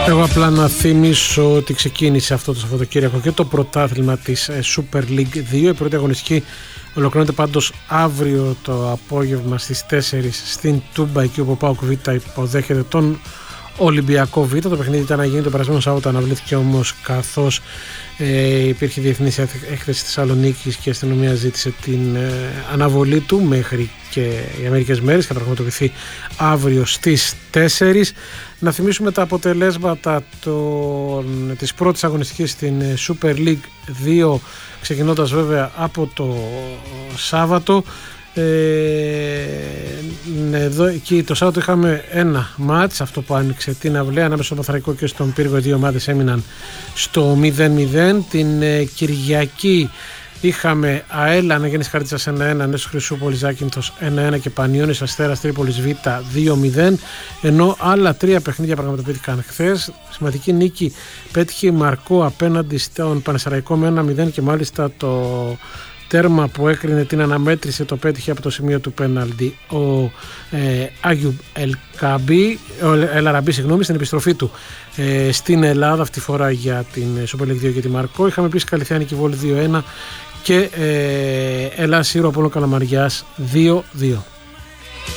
Εγώ απλά να θυμίσω ότι ξεκίνησε αυτό το Σαββατοκύριακο και το πρωτάθλημα της Super League 2. Η πρώτη αγωνιστική ολοκληρώνεται πάντως αύριο το απόγευμα στις 4 στην Τούμπα, εκεί όπου ο ΠΑΟΚ Β υποδέχεται τον Ολυμπιακό Β. Το παιχνίδι ήταν να γίνει το περασμένο Σάββατο, αναβλήθηκε όμως καθώς υπήρχε διεθνής έκθεση της Θεσσαλονίκης και η αστυνομία ζήτησε την αναβολή του μέχρι και για μερικές μέρες και θα πραγματοποιηθεί αύριο στις 4. Να θυμίσουμε τα αποτελέσματα της πρώτης αγωνιστικής στην Super League 2, ξεκινώντας βέβαια από το Σάββατο. Εκεί το Σάββατο είχαμε ένα μάτς, αυτό που άνοιξε την αυλαία ανάμεσα στο Παθραϊκό και στον Πύργο. Οι δύο ομάδες έμειναν στο 0-0. Την Κυριακή είχαμε ΑΕΛ Αναγέννης Χαρίτσας 1-1, Νέσος Χρυσούπολης Ζάκυνθος 1-1 και Πανιώνης Αστέρας Τρίπολης Β 2-0, ενώ άλλα τρία παιχνίδια πραγματοποιήθηκαν χθες. Σημαντική νίκη πέτυχε η Μαρκό απέναντι στον Πανσεραϊκό με 1-0 και μάλιστα το τέρμα που έκρινε την αναμέτρηση το πέτυχε από το σημείο του πέναλτι ο Άγιουμπ Ελαραμπή, στην επιστροφή του στην Ελλάδα, αυτή τη φορά για την Super League 2 και τη Μαρκό. Είχαμε επίσης Καλυθιάνικη Βόλη 2-1 και Ελλάς Σύρο Απόλλων Καλαμαριάς 2-2.